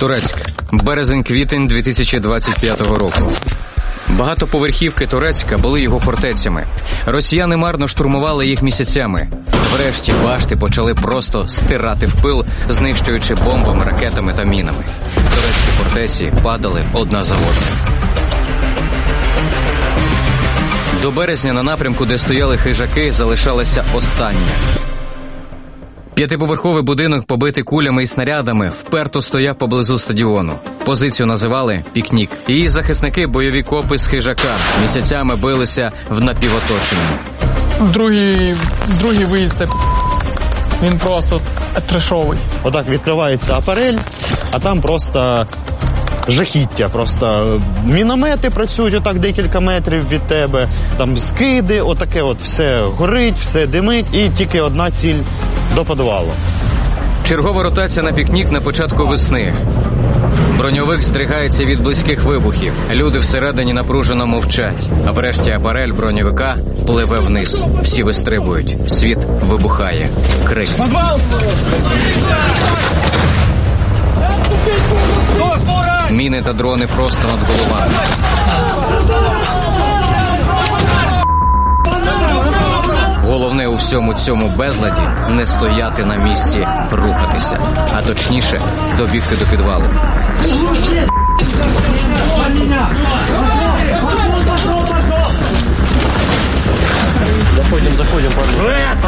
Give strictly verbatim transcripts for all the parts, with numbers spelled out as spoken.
Турецьк. Березень-квітень дві тисячі двадцять п'ятого року. Багатоповерхівки Турецька були його фортецями. Росіяни марно штурмували їх місяцями. Врешті башти почали просто стирати в пил, знищуючи бомбами, ракетами та мінами. Турецькі фортеці падали одна за одною. До березня на напрямку, де стояли хижаки, залишалася остання. П'ятиповерховий будинок, побитий кулями і снарядами, вперто стояв поблизу стадіону. Позицію називали «Пікнік». Її захисники – бойові копи з хижака. Місяцями билися в напівоточенні. Другий, другий виїзд – це він просто трешовий. Отак відкривається апарель, а там просто жахіття. Просто міномети працюють отак декілька метрів від тебе, там скиди, отаке от все горить, все димить, і тільки одна ціль – до підвалу. Чергова ротація на «Пікнік» на початку весни. Броньовик здригається від близьких вибухів. Люди всередині напружено мовчать. А врешті апарель броньовика пливе вниз. Всі вистрибують. Світ вибухає. Крик. Міни та дрони просто над головами. Головне у всьому цьому безладі – не стояти на місці, рухатися. А точніше – добігти до підвалу. Заходимо, заходимо, парни.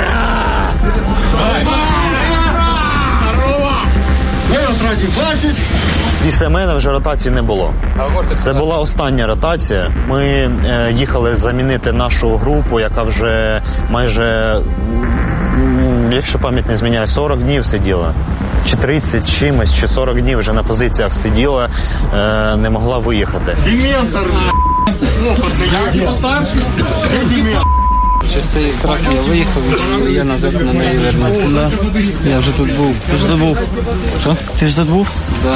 Після мене вже ротації не було. Це була остання ротація. Ми е, їхали замінити нашу групу, яка вже майже, якщо пам'ять не зміняє, сорок днів сиділа. Чи тридцять чимось, чи сорок днів вже на позиціях сиділа, е, не могла виїхати. Дементор, Через цієї страхи я виїхав, і я назад на неї вернувся. Я вже тут був. Ти ж тут був? Що? Ти ж тут був? Так.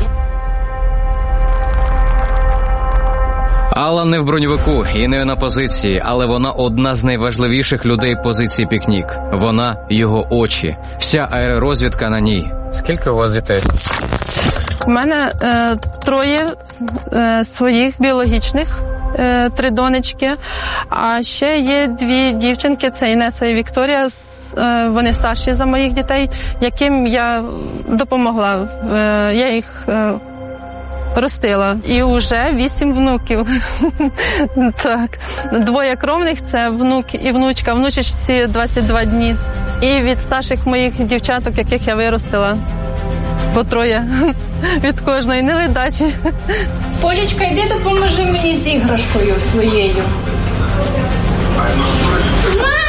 Алла не в броньовику і не на позиції, але вона одна з найважливіших людей позиції «Пікнік». Вона – його очі. Вся аеророзвідка на ній. Скільки у вас дітей? У мене е, троє е, своїх біологічних, е, три донечки, а ще є дві дівчинки, це Інеса і Вікторія, е, вони старші за моїх дітей, яким я допомогла. Е, я їх е, ростила. І вже вісім внуків. Так. Двоє кровних – це внук і внучка. Внучечці двадцять два дні. І від старших моїх дівчаток, яких я виростила, по троє від кожної, не ледачі. Полічка, йди допоможи мені з іграшкою своєю. Мама!